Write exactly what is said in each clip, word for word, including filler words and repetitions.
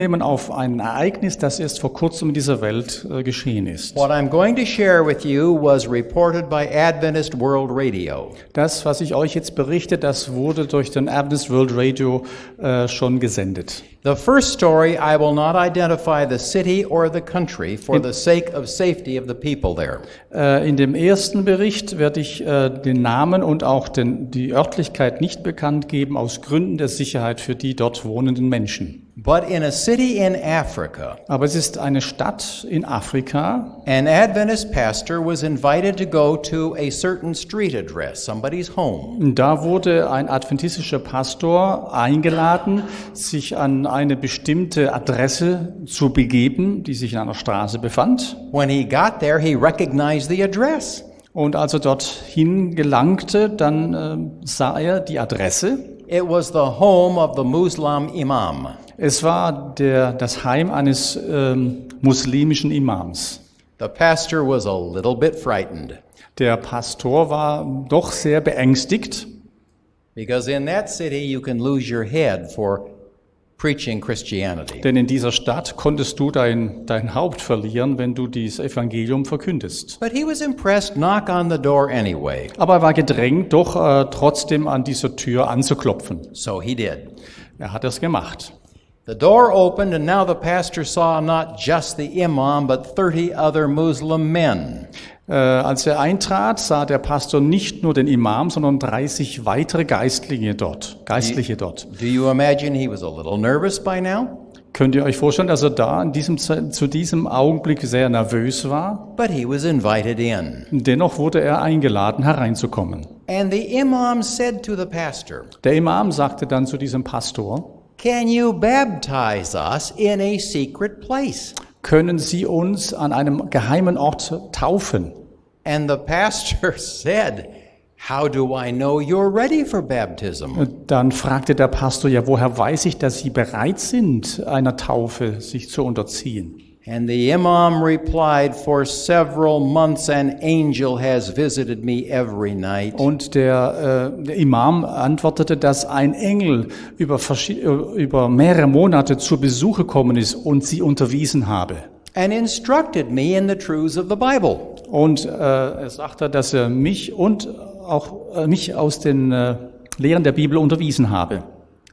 nehmen auf ein Ereignis, das erst vor kurzem in dieser Welt äh, geschehen ist. What I'm going to share with you was reported by Adventist World Radio. Das, was ich euch jetzt berichte, das wurde durch den Adventist World Radio äh, schon gesendet. The first story, I will not identify the city or the country for the sake of safety of the people there. Äh, in dem ersten Bericht werde ich äh, den Namen und auch den, die Örtlichkeit nicht bekannt geben, aus Gründen der Sicherheit für die dort wohnenden Menschen. But in a city in Africa, Aber es ist eine Stadt in Afrika. an Adventist pastor was invited to go to a certain street address, somebody's home. Da wurde ein adventistischer Pastor eingeladen, sich an eine bestimmte Adresse zu begeben, die sich in einer Straße befand. When he got there, he recognized the address. Und als er dorthin gelangte, dann äh, sah er die Adresse. It was the home of the Muslim imam. Es war der, das Heim eines ähm, muslimischen Imams. The pastor was a little bit frightened Der Pastor war doch sehr beängstigt, because in that city you can lose your head for preaching Christianity. denn in dieser Stadt konntest du dein, dein Haupt verlieren, wenn du dieses Evangelium verkündest. But he was impressed, knock on the door anyway. Aber er war gedrängt, doch äh, trotzdem an dieser Tür anzuklopfen. So he did. Er hat es gemacht. The door opened and now the pastor saw not just the imam but thirty other Muslim men. Äh, als er eintrat, sah der Pastor nicht nur den Imam, sondern dreißig weitere Geistliche dort, Geistliche dort. Do you imagine he was a little nervous by now? Könnt ihr euch vorstellen, dass er da in diesem, zu diesem Augenblick sehr nervös war? But he was invited in. Dennoch wurde er eingeladen, hereinzukommen. And the imam said to the pastor, Der Imam sagte dann zu diesem Pastor: "Can you baptize us in a secret place?" Können Sie uns an einem geheimen Ort taufen? And the pastor said, "How do I know you're ready for baptism?" Dann fragte der Pastor: Ja, woher weiß ich, dass Sie bereit sind, einer Taufe sich zu unterziehen? And the imam replied, "For several months an angel has visited me every night." Und der, äh, der Imam antwortete, dass ein Engel über, über mehrere Monate zu Besuch gekommen ist und sie unterwiesen habe. And instructed me in the truths of the Bible. Und äh, er sagte, dass er mich und auch äh, mich aus den äh, Lehren der Bibel unterwiesen habe.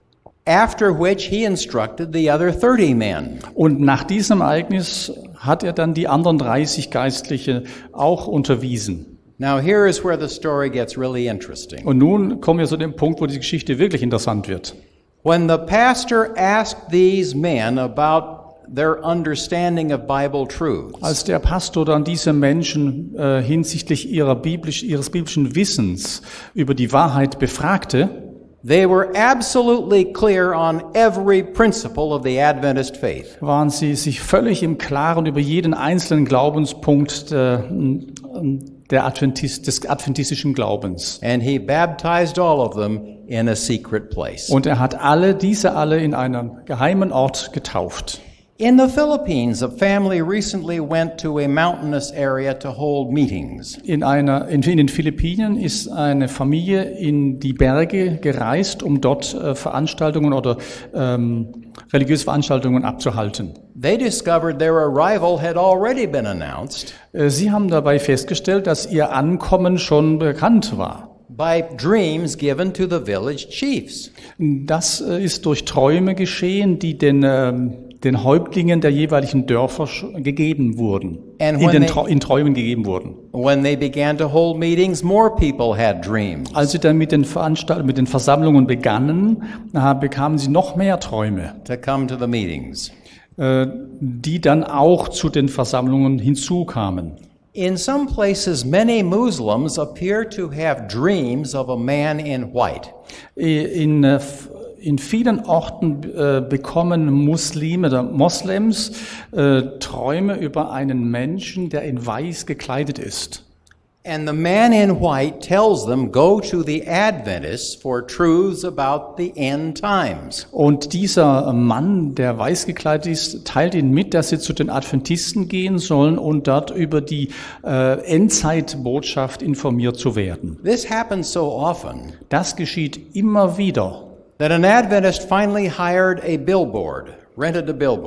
After which he instructed the other thirty men. Und nach diesem Ereignis hat er dann die anderen dreißig Geistliche auch unterwiesen. Now here is where the story gets really interesting. Und nun kommen wir zu dem Punkt, wo die Geschichte wirklich interessant wird. When the pastor asked these men about their understanding of Bible truths, Als der Pastor dann diese Menschen äh, hinsichtlich ihrer biblisch, ihres biblischen Wissens über die Wahrheit befragte, they were absolutely clear on every principle of the Adventist faith. waren sie sich völlig im Klaren über jeden einzelnen Glaubenspunkt der, der Adventist, des adventistischen Glaubens. And he baptized all of them in a secret place. Und er hat alle, diese alle in einem geheimen Ort getauft. In the Philippines, a family recently went to a mountainous area to hold meetings. In, einer, in, in den Philippinen ist eine Familie in die Berge gereist, um dort äh, Veranstaltungen oder ähm, religiöse Veranstaltungen abzuhalten. They discovered their arrival had already been announced Äh, Sie haben dabei festgestellt, dass ihr Ankommen schon bekannt war. by dreams given to the village chiefs. Das äh, ist durch Träume geschehen, die den ähm, den Häuptlingen der jeweiligen Dörfer sch- gegeben wurden, And in, when den they- Tra- in Träumen gegeben wurden. When they began to hold meetings, more people had dreams. Als sie dann mit den, Veranstalt- mit den Versammlungen begannen, äh, bekamen sie noch mehr Träume, To come to the meetings. äh, die dann auch zu den Versammlungen hinzukamen. In some places, many Muslims appear to have dreams of a man in white. In, äh, f- in vielen Orten äh, bekommen Muslime oder Moslems äh, Träume über einen Menschen, der in weiß gekleidet ist. And the man in white tells them, go to the Adventists for truths about the end times. Und dieser Mann, der weiß gekleidet ist, teilt ihnen mit, dass sie zu den Adventisten gehen sollen und dort über die äh, Endzeitbotschaft informiert zu werden. This happens so often Das geschieht immer wieder, that an Adventist finally hired a billboard rented a billboard.